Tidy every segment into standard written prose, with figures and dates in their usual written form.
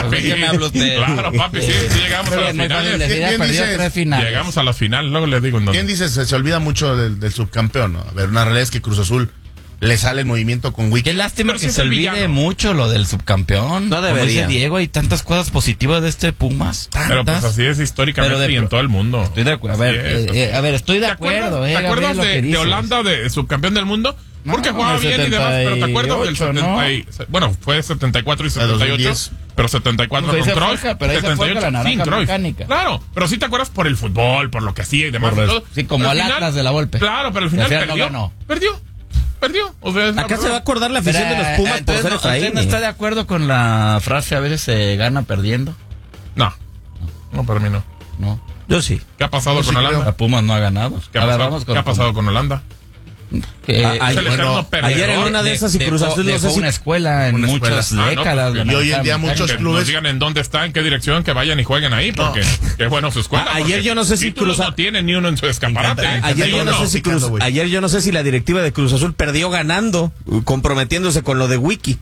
papi. ¿Qué me habla usted? Claro, papi, sí llegamos a las finales. Llegamos a las finales, luego les digo en dónde. ¿Quién dice se olvida mucho del subcampeón? ¿No? A ver, una realidad es que Cruz Azul le sale el movimiento con Wiki. Qué lástima que se olvide mucho lo del subcampeón. No debería. Como dice Diego, hay tantas cosas positivas de este Pumas. Pero pues así es históricamente y en todo el mundo. Estoy de acuerdo. A ver, estoy de acuerdo. ¿Te acuerdas de Holanda, de subcampeón del mundo? Porque jugaba bien y demás, pero ¿te acuerdas del 70? Bueno, fue 74 y 78, pero 74 con Cruyff, 78 sin Cruyff. Claro, pero sí te acuerdas por el fútbol, por lo que hacía y demás. Sí, como al Atlas de la Volpe. Claro, pero al final perdió. O sea, acá se va a acordar la afición de los Pumas por ser Efraín. ¿Usted no está de acuerdo con la frase a veces se gana perdiendo? No, para mí no. No. Yo sí. ¿Qué ha pasado con Holanda? La Pumas no ha ganado. ¿Qué ha pasado con Holanda? Ayer en una de esas y Cruz Azul dejó una escuela en muchas décadas. Y hoy en día muchos clubes nos digan en dónde está, en qué dirección, que vayan y jueguen ahí, porque qué bueno su escuela. Ayer yo no sé si Cruz Azul no tiene ni uno en su escaparate. Ayer yo no sé si la directiva de Cruz Azul perdió ganando, comprometiéndose con lo de Wiki.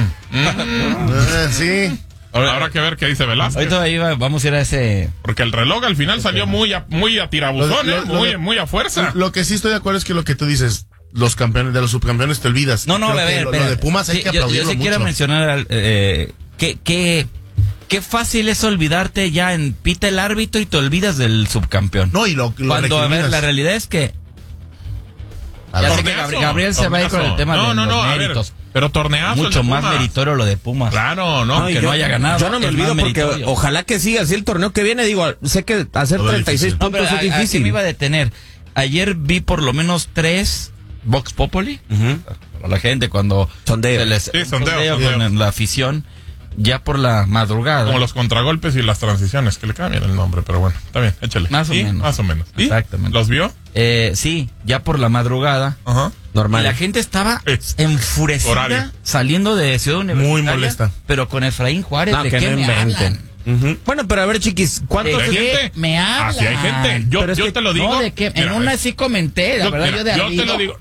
Sí. Habrá que ver qué dice Velázquez. Ahorita vamos a ir a ese... Porque el reloj al final salió muy a tirabuzón, muy a fuerza. Lo que sí estoy de acuerdo es que lo que tú dices, los campeones de los subcampeones te olvidas. No, a ver, lo de Pumas hay que aplaudirlo yo sí mucho. quiero mencionar qué fácil es olvidarte ya en pita el árbitro y te olvidas del subcampeón. No, y lo cuando, a ver, la realidad es que Gabriel se va a ir con el tema de los méritos. Pero torneazo. Mucho más meritorio lo de Pumas. Claro, aunque no haya ganado. Yo no me olvido porque ojalá que siga así el torneo que viene. Digo, sé que hacer 36 puntos es difícil. Me iba a detener. Ayer vi por lo menos 3 Vox Populi. A la gente cuando sondeo con la afición. Ya por la madrugada. Como los contragolpes y las transiciones, que le cambian el nombre, pero bueno, está bien, échale. Más o menos. ¿Y? Exactamente. ¿Los vio? Sí, ya por la madrugada. Normal. Y la gente estaba enfurecida saliendo de Ciudad Universitaria. Muy molesta. Pero con Efraín Juárez, ¿de qué me inventen? Bueno, pero a ver, chiquis, ¿cuántos me hablan? Así hay gente. Yo te lo digo. No, ¿de qué? En una sí comenté, la verdad, yo de yo te lo digo.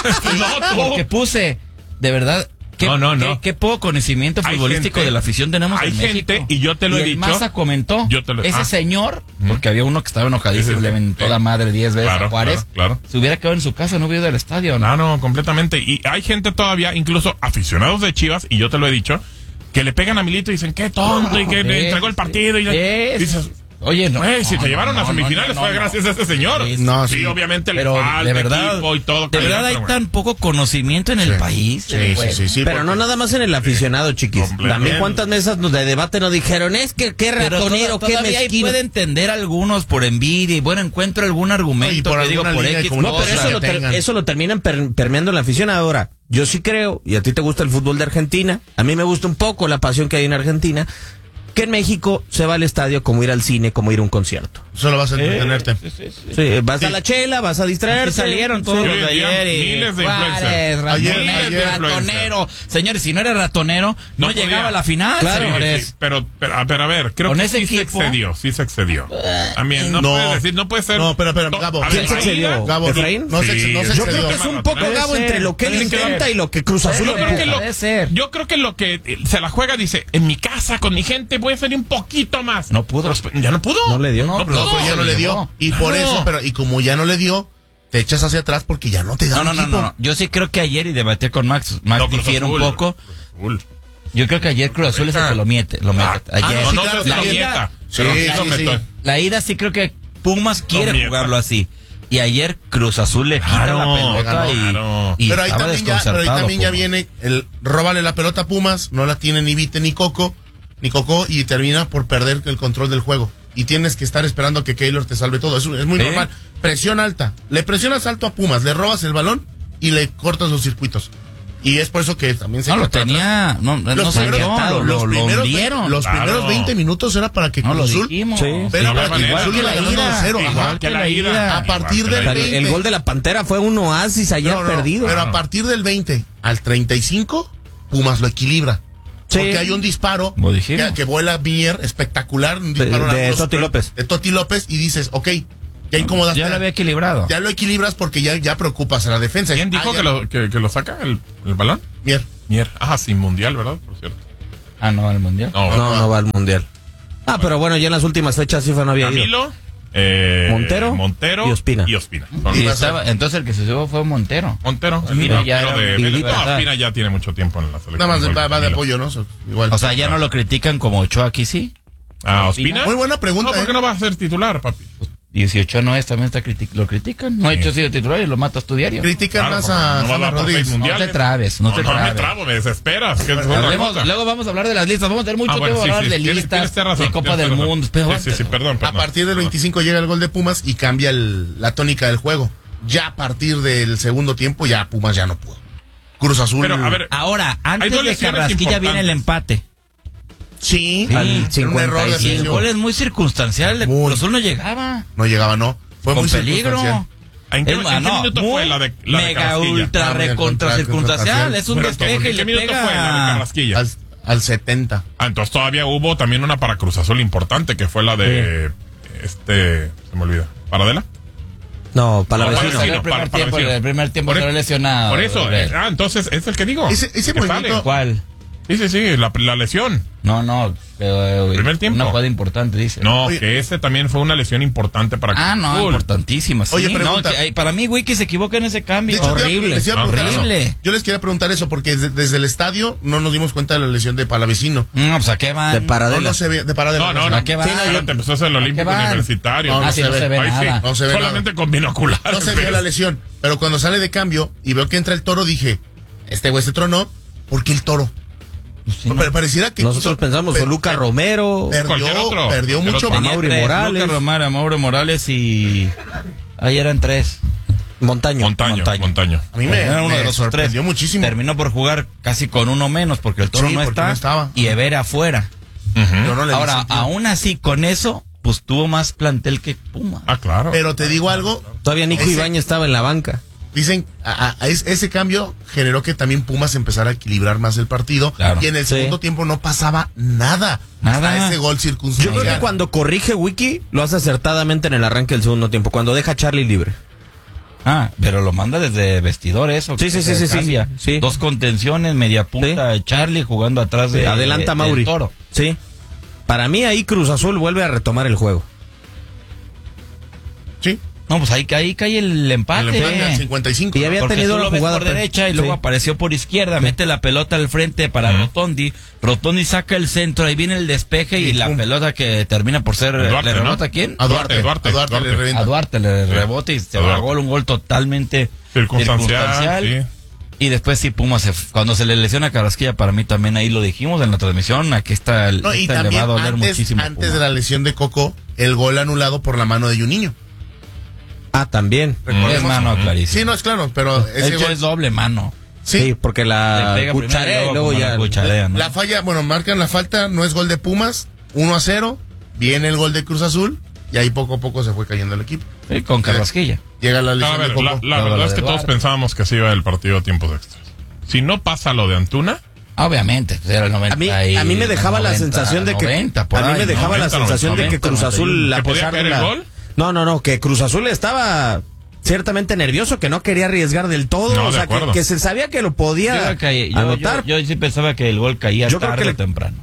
Porque puse, de verdad. ¿Qué poco conocimiento futbolístico de la afición tenemos en México? Hay gente, y yo te lo he dicho. Maza comentó, ese señor, porque había uno que estaba enojadísimo, le aventó la madre 10 veces a Juárez, se hubiera quedado en su casa, no hubiera ido al estadio, ¿no? No, completamente. Y hay gente todavía, incluso aficionados de Chivas, y yo te lo he dicho, que le pegan a Milito y dicen, qué tonto, y que le entregó el partido. Y dices... Oye, no. Si te llevaron a semifinales fue gracias a este señor. Sí, obviamente le falta de verdad, equipo y todo. De verdad hay tan poco conocimiento en el país. Sí. Pero no nada más en el aficionado, chiquis. También cuántas mesas de debate nos dijeron, es que qué ratonero, qué mezquino. Puede entender algunos por envidia y bueno, encuentro algún argumento por X. No, pero eso lo terminan permeando en la afición. Ahora, yo sí creo, y a ti te gusta el fútbol de Argentina, a mí me gusta un poco la pasión que hay en Argentina, que en México se va al estadio como ir al cine, como ir a un concierto. Solo vas a entretenerte. Sí, vas a la chela, vas a distraerte. Salieron todos los de ayer y miles de Juárez, ratonero. Señores, si no eres ratonero, no llegaba a la final, claro, señores. Sí, pero a ver, creo que sí se excedió. También, no puede ser. No, pero Gabo, ¿quién se excedió? Gabo, ¿Efraín? No se excedió. Yo creo que es un poco, Gabo, entre lo que él intenta y lo que Cruz Azul empuja. Yo creo que lo que se la juega, dice, en mi casa, con mi gente, voy a hacer un poquito más. No pudo. ¿Ya no pudo? No le dio. Ya no le dio. Y por eso, y como ya no le dio, te echas hacia atrás porque ya no te da equipo. No. Yo sí creo que ayer, y debatí con Max difiere un poco. Yo creo que ayer Cruz Azul es el que lo mete. Ayer. La ida sí creo que Pumas quiere jugarlo así. Y ayer Cruz Azul le quita la pelota y pero ahí estaba desconcertado. Pero ahí también ya viene el róbale la pelota a Pumas, no la tiene ni Vite ni Cocó, y termina por perder el control del juego. Y tienes que estar esperando que Keylor te salve todo. Eso es muy normal. Presión alta. Le presionas alto a Pumas, le robas el balón y le cortas los circuitos. Y es por eso que también se... No, lo tenía... Los primeros 20 minutos era para que Cruz Azul... Era para que Cruz Azul iba ganando 0. Igual que la ida. A partir del 20... El gol de la Pantera fue un oasis ayer perdido. Pero a partir del 20 al 35, Pumas lo equilibra. Porque hay un disparo que vuela Mier, espectacular, un disparo de Toti López. De Toti López, y dices, ok, ya incomodaste. Ya lo había equilibrado. Ya lo equilibras porque ya preocupas a la defensa. ¿Quién dijo que lo saca el balón? Mier. Sin mundial, ¿verdad? Por cierto. no va al Mundial. No va al Mundial. Pero bueno, ya en las últimas fechas FIFA no había Camilo, ido. Montero y Ospina. Entonces el que se subió fue Montero. Ospina ya tiene mucho tiempo en la selección. Nada más va de apoyo, ¿no? Igual. O sea, ya no lo critican como Ochoa aquí, ¿sí? ¿Ospina? Muy buena pregunta. ¿Por qué no va a ser titular, papi? 18 no es, también lo critican. No ha hecho sido titular y lo matas tu diario. Critican más a Rodríguez. No te trabes. No me trabo, me desesperas. Luego vamos a hablar de las listas. Vamos a tener mucho tiempo para hablar de listas, de Copa del Mundo. Perdón. A partir del 25 llega el gol de Pumas y cambia la tónica del juego. Ya a partir del segundo tiempo, ya Pumas ya no pudo. Cruz Azul. Pero, a ver, ahora, antes de Carrasquilla viene el empate. Sí, un error de el gol es muy circunstancial. Cruz Azul no llegaba. No llegaba, no. Fue con muy peligro. ¿En qué minuto fue la de mega ultra recontra circunstancincial? Es un despeje y le pega. Fue la de Carrasquilla? Al 70. Entonces todavía hubo también una para Cruz Azul importante, que fue la de se me olvida. ¿Paradela? No, para el primer tiempo se lesionado. Por eso, entonces es el que digo. Ese movimiento. ¿Cuál? Sí, la lesión. No, primer tiempo. Una jugada importante, dice. No, que ese también fue una lesión importante para Cruz Azul. Importantísima. Sí. Oye, pregunta. Para mí, Wiki se equivoca en ese cambio. Horrible. Yo les quería preguntar eso, porque desde el estadio no nos dimos cuenta de la lesión de Palavecino. No, pues ¿a qué van? De Paradela. No se ve, de Paradela. No. ¿A qué van? Te empezó a hacer el Olímpico Universitario. No se ve nada. No se ve solamente nada. con binoculares. No se ve la lesión. Pero cuando sale de cambio y veo que entra el Toro, dije, este güey se tronó, ¿por qué el Toro? Pero pareciera que nosotros pensamos en Lucas Romero, perdió mucho. Mauro Morales y ahí eran 3. Montaño. A mí era uno de los sorprendió muchísimo. Terminó por jugar casi con uno menos porque el Toro no estaba y Evera afuera. Ahora, aún así con eso, pues tuvo más plantel que Puma. Claro. Pero te digo algo, todavía Nico Ibáñez estaba en la banca. Dicen, ese cambio generó que también Pumas empezara a equilibrar más el partido. Claro. Y en el segundo tiempo no pasaba nada. Hasta ese gol circunstancial. Yo creo que cuando corrige Wiki, lo hace acertadamente en el arranque del segundo tiempo, cuando deja a Charlie libre. Pero lo manda desde vestidor eso. Sí. 2 contenciones, media punta, Charlie jugando atrás de adelanta Mauri. Toro. Sí. Para mí ahí Cruz Azul vuelve a retomar el juego. Sí. No, pues ahí cae el empate. El empate al 55. Y había tenido una jugada por derecha y luego apareció por izquierda, mete la pelota al frente para Rotondi. Rotondi saca el centro, ahí viene el despeje y la pelota que termina por ser Duarte, ¿le rebota a quién? A Duarte le revienta. A Duarte le rebota y se va a un gol totalmente circunstancial. Sí. Y después Pumas cuando se le lesiona a Carrasquilla, para mí también ahí lo dijimos en la transmisión, aquí está le va a doler muchísimo. Antes de la lesión de Coco, el gol anulado por la mano de Juninho. También. Es mano clarísimo. Sí, no es claro, pero ese gol es doble mano. Sí, porque la cucharea y luego ya cucharea, ¿no? La falla, marcan la falta, no es gol de Pumas, 1-0, viene el gol de Cruz Azul y ahí poco a poco se fue cayendo el equipo. Sí, con Carrasquilla. Llega la lesión de Coco. La verdad es que todos pensábamos que se iba el partido a tiempos extras. Si no pasa lo de Antuna, obviamente, era el 90 a mí me dejaba la sensación de que 90, la sensación de que Cruz Azul ¿que podía caer el gol? No, que Cruz Azul estaba ciertamente nervioso, que no quería arriesgar del todo, o sea, que se sabía que lo podía anotar. Yo sí pensaba que el gol caía tarde o temprano.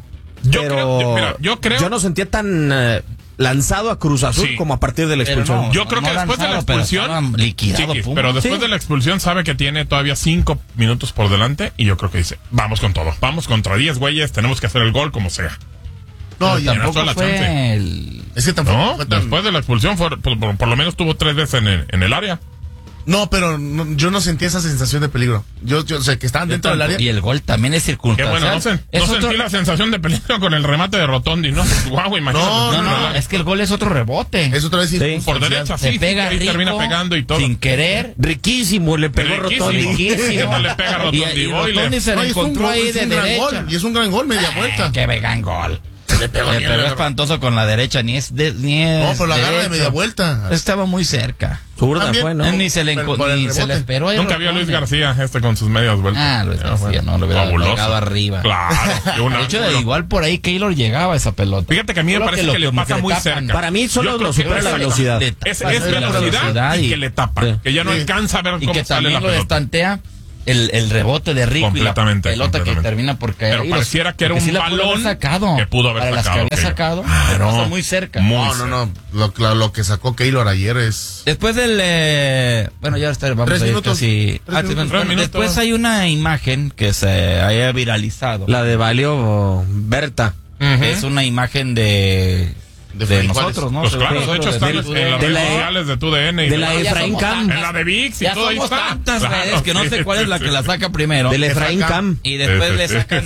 Yo no sentía tan lanzado a Cruz Azul como a partir de la expulsión. Yo creo que después de la expulsión liquidado, pero después de la expulsión sabe que tiene todavía 5 minutos por delante y yo creo que dice, vamos con todo, vamos contra 10 güeyes, tenemos que hacer el gol como sea. No, y tampoco fue Es que tampoco fue después de la expulsión por lo menos tuvo 3 veces en el área. No, pero yo no sentí esa sensación de peligro. Yo sé que estaban dentro del área. Y el gol también es circunstancial. Qué bueno, no sentí la sensación de peligro con el remate de Rotondi, ¿no? Guau, imagínate. No, es que el gol es otro rebote. Es otra vez por derecha, se pega rico, termina pegando y todo. Sin querer. Riquísimo, le pegó Rotondi. Riquísimo, le pega Rotondi. Y Rotondi se lo encontró ahí de derecha. Y es un gran gol, media vuelta. Qué gran gol. Le pegó espantoso con la derecha, ni es no, pero la agarra de media vuelta. Estaba muy cerca. Zurda fue, ¿no? Ni se le esperó. Nunca vio a Luis García con sus medias vueltas. Luis García no lo hubiera llegado arriba. Claro. De hecho, igual por ahí Keylor llegaba a esa pelota. Fíjate que a mí me parece que le pasa muy cerca. Para mí solo lo supera la velocidad. Es velocidad y que le tapa. Que ya no alcanza a ver cómo sale la pelota. Y que también lo destantea el rebote de Rico y la pelota que termina por caer. Pero pareciera que era un balón que pudo haber para sacado. Las que había sacado, no, muy cerca. No. Lo que sacó Keylor ayer es... Después del... bueno, ya vamos 3 minutos. Casi... Después hay una imagen que se haya viralizado. La de Valio Berta. Es una imagen de nosotros, ¿no? Pues claro, de hecho están en las redes sociales de TUDN. De la Efraín Cam. En la de ViX y todo ahí está. Tantas redes que no sé cuál es la que la saca primero. De la Efraín Cam. Y después le sacan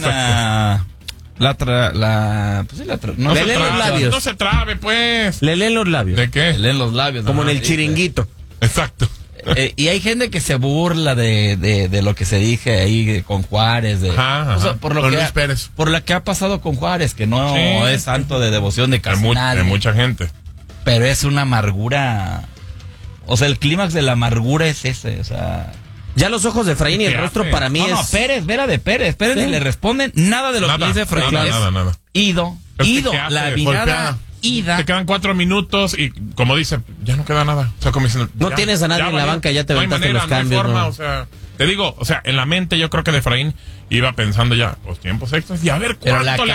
no le leen los labios. No se trabe, pues. Le leen los labios. ¿De qué? Le leen los labios. Como en el chiringuito. Exacto. Y hay gente que se burla de lo que se dije ahí con Juárez, o sea, por lo que ha pasado con Juárez, que no es santo de devoción de casi nadie. De mucha gente. Pero es una amargura, o sea, el clímax de la amargura es ese, o sea... Ya los ojos de Efraín y el rostro para mí es... No, Pérez ni le responden nada de lo que dice Efraín. Nada. Ido, la mirada... Te quedan 4 minutos y como dice, ya no queda nada. O sea, como diciendo, no tienes a nadie en la banca, ya te aventaste los cambios. No hay forma, o sea, te digo, o sea, en la mente yo creo que de Efraín iba pensando ya, los tiempos extras y a ver cuánto le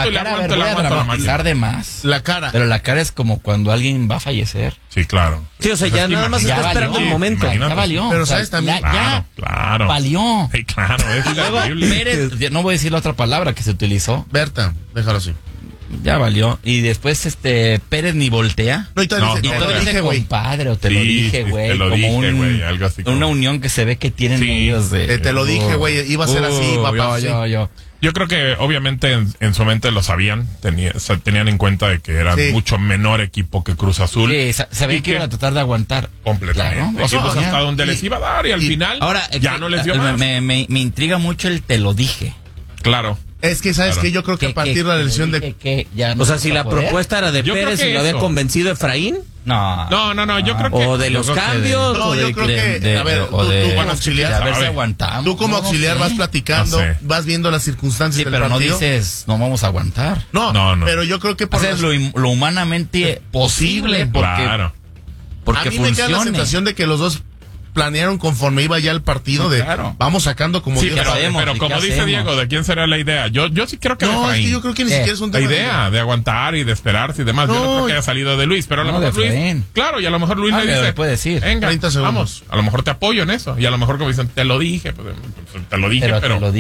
aguanto. De más. La cara. Pero la cara es como cuando alguien va a fallecer. Sí, claro. Sí, o sea, ya nada más está esperando el momento. Ya valió. Pero sabes también. Claro. Valió. Sí, claro. Y luego Pérez, no voy a decir la otra palabra que se utilizó. Berta, déjalo así. Ya valió. Y después Pérez ni voltea. No, y todavía dice compadre, o te lo dije, güey. Te lo dije, güey. Algo así. Una unión que se ve que tienen ellos de... te lo dije, güey. Iba a ser así, papá. Yo creo que obviamente en su mente lo sabían. Tenían en cuenta de que eran mucho menor equipo que Cruz Azul. Sí, sabían que iban a tratar de aguantar. Completamente. Claro. Equipos hasta donde les iba a dar y al final ahora, ya no les dio más. Me intriga mucho el te lo dije. Claro. Es que, ¿sabes qué? Yo creo que a partir de la lesión de... o sea, si la propuesta era de Pérez y lo había convencido Efraín... No, yo creo que... O de los cambios... yo creo que... A ver, tú como auxiliar... Tú como auxiliar vas platicando, vas viendo las circunstancias del partido. Pero no dices, no vamos a aguantar. No, pero yo creo que... Haces lo humanamente posible porque... Claro. Porque a mí me queda la sensación de que los dos planearon conforme iba ya el partido vamos sacando como Dios pero como dice Diego, ¿de quién será la idea? Yo sí creo que es que yo creo que ni siquiera es un tema la idea de aguantar y de esperarse y demás. Yo no creo que haya salido de Luis, pero a lo mejor Luis, claro, y a lo mejor Luis le dice, puede decir, venga, vamos, a lo mejor te apoyo en eso, y a lo mejor como dicen, te lo dije, pero te lo dije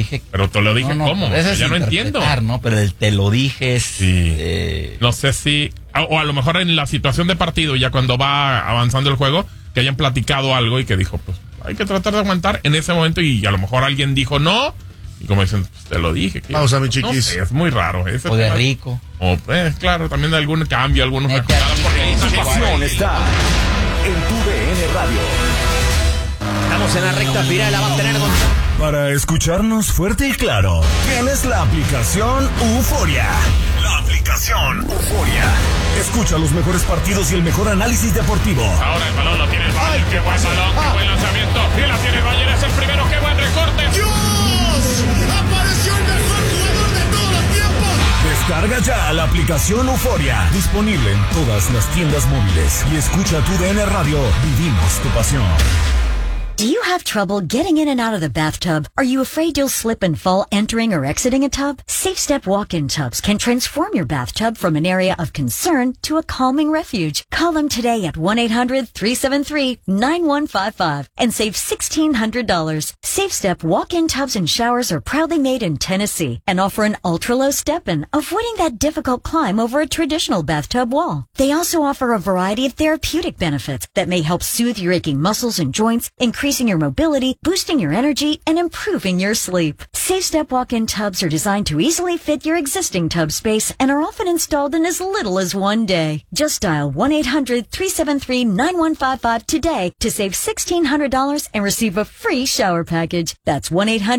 ¿cómo? Ya no entiendo. ¿no? Pero el te lo dije es no sé si o a lo mejor en la situación de partido, ya cuando va avanzando el juego, que hayan platicado algo y que dijo, pues hay que tratar de aguantar en ese momento y a lo mejor alguien dijo no y como dicen, pues, te lo dije. Vamos a mi chiquis. No sé, es muy raro. O de Rico. O claro, también de algún cambio, algunos mejorados. La pasión está en TUDN Radio. Estamos en la recta final, la va a tener Para escucharnos fuerte y claro, tienes la aplicación Euforia. La aplicación Euforia. Escucha los mejores partidos y el mejor análisis deportivo. Ahora el balón lo tiene el Valle. Qué buen balón, qué buen lanzamiento. Y la tiene el Valle, es el primero. Qué buen recorte. ¡Dios! ¡Apareció el mejor jugador de todos los tiempos! Descarga ya la aplicación Euforia. Disponible en todas las tiendas móviles. Y escucha TUDN Radio. Vivimos tu pasión. Do you have trouble getting in and out of the bathtub? Are you afraid you'll slip and fall entering or exiting a tub? Safe Step walk-in tubs can transform your bathtub from an area of concern to a calming refuge. Call them today at 1-800-373-9155 and save $1,600. Safe Step walk-in tubs and showers are proudly made in Tennessee and offer an ultra-low step-in, avoiding that difficult climb over a traditional bathtub wall. They also offer a variety of therapeutic benefits that may help soothe your aching muscles and joints, increasing your mobility, boosting your energy, and improving your sleep. Safe Step walk-in tubs are designed to easily fit your existing tub space and are often installed in as little as one day. Just dial 1-800-373-9155 today to save $1,600 and receive a free shower package. That's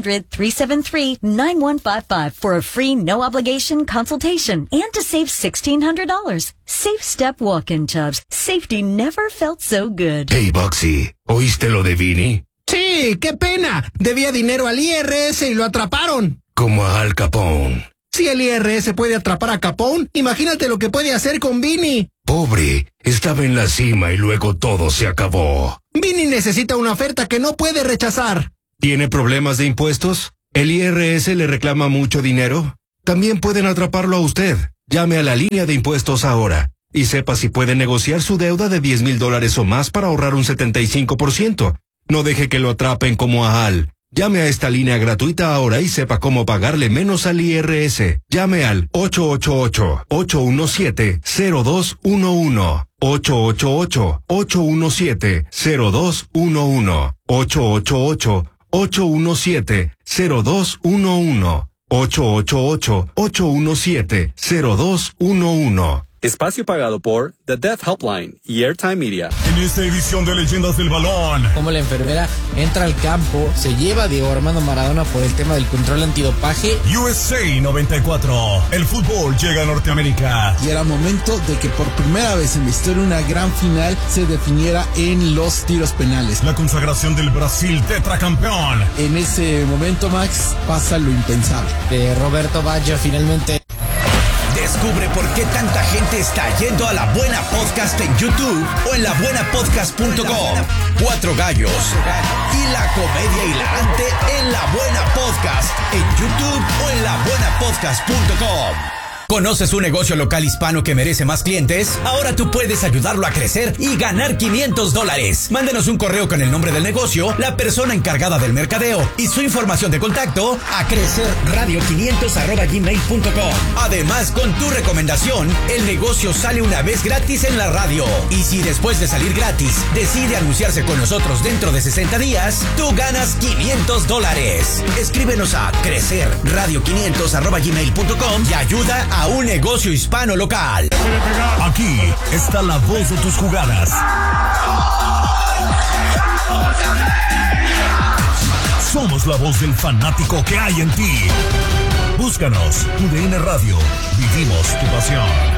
1-800-373-9155 for a free no-obligation consultation and to save $1,600. Safe Step walk-in tubs. Safety never felt so good. Hey, Boxy, ¿oíste lo de Vini? Sí, qué pena. Debía dinero al IRS y lo atraparon. Como a Al Capone. Si el IRS puede atrapar a Capone, imagínate lo que puede hacer con Vini. Pobre, estaba en la cima y luego todo se acabó. Vini necesita una oferta que no puede rechazar. ¿Tiene problemas de impuestos? ¿El IRS le reclama mucho dinero? También pueden atraparlo a usted. Llame a la línea de impuestos ahora y sepa si puede negociar su deuda de $10,000 o más para ahorrar un 75%. No deje que lo atrapen como a Al. Llame a esta línea gratuita ahora y sepa cómo pagarle menos al IRS. Llame al 888-817-0211. 888-817-0211. 888-817-0211. 888-817-0211. Espacio pagado por The Deaf Helpline y Airtime Media. En esta edición de Leyendas del Balón, como la enfermera entra al campo, se lleva a Diego Armando Maradona por el tema del control antidopaje. USA 94. El fútbol llega a Norteamérica. Y era momento de que por primera vez en la historia una gran final se definiera en los tiros penales. La consagración del Brasil tetracampeón. En ese momento, Max, pasa lo impensable. De Roberto Baggio finalmente. Descubre por qué tanta gente está yendo a La Buena Podcast en YouTube o en labuenapodcast.com. 4 gallos y la comedia hilarante en La Buena Podcast en YouTube o en labuenapodcast.com. ¿Conoces un negocio local hispano que merece más clientes? Ahora tú puedes ayudarlo a crecer y ganar $500. Mándenos un correo con el nombre del negocio, la persona encargada del mercadeo y su información de contacto a crecerradio500@gmail.com. Además, con tu recomendación, el negocio sale una vez gratis en la radio. Y si después de salir gratis decide anunciarse con nosotros dentro de 60 días, tú ganas $500. Escríbenos a crecerradio500@gmail.com y ayuda a un negocio hispano local. Aquí está la voz de tus jugadas. Somos la voz del fanático que hay en ti. Búscanos, UDN Radio. Vivimos tu pasión.